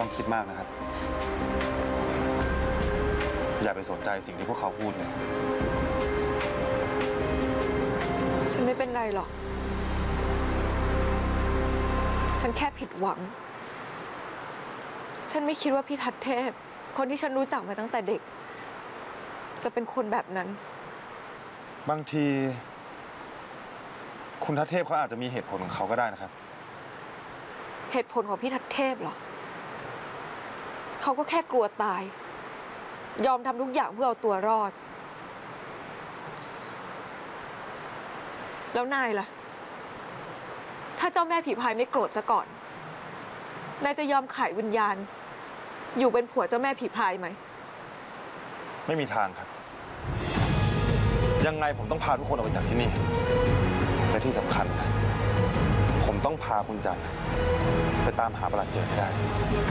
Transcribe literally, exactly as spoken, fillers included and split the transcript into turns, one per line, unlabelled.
ต้องคิดมากนะครับอย่าไปสนใจสิ่งที่พวกเขาพูดเลย
ฉันไม่เป็นไรหรอกฉันแค่ผิดหวังฉันไม่คิดว่าพี่ทัศเทพคนที่ฉันรู้จักมาตั้งแต่เด็กจะเป็นคนแบบนั้น
บางทีคุณทัศเทพเขาอาจจะมีเหตุผลของเขาก็ได้นะครับ
เหตุผลของพี่ทัศเทพเหรอเขาก็แค่กลัวตายยอมทำทุกอย่างเพื่อเอาตัวรอดแล้วนายล่ะถ้าเจ้าแม่ผีพายไม่โกรธซะก่อนนายจะยอมขายวิญญาณอยู่เป็นผัวเจ้าแม่ผีพายไหม
ไม่มีทางครับยังไงผมต้องพาทุกคนออกไปจากที่นี่และที่สำคัญนะผมต้องพาคุณจันทร์ไปตามหาประหลัดเจิดให้ได้